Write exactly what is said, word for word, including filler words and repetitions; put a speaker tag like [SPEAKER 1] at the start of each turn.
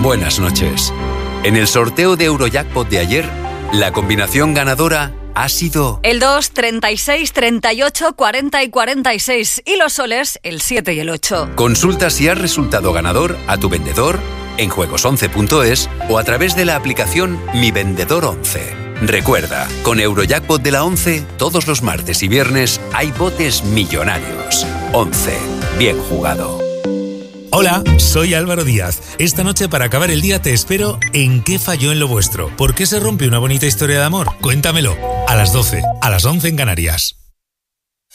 [SPEAKER 1] buenas noches. En el sorteo de Eurojackpot de ayer, la combinación ganadora ha sido
[SPEAKER 2] el dos, treinta y seis, treinta y ocho, cuarenta y cuarenta y seis y los soles el siete y el ocho.
[SPEAKER 1] Consulta si has resultado ganador a tu vendedor en juegos once punto es o a través de la aplicación Mi Vendedor once. Recuerda, con Eurojackpot de la once, todos los martes y viernes hay botes millonarios. once. Bien jugado.
[SPEAKER 3] Hola, soy Álvaro Díaz. Esta noche para acabar el día te espero en ¿Qué falló en lo vuestro? ¿Por qué se rompe una bonita historia de amor? Cuéntamelo. A las doce, a las once en Canarias.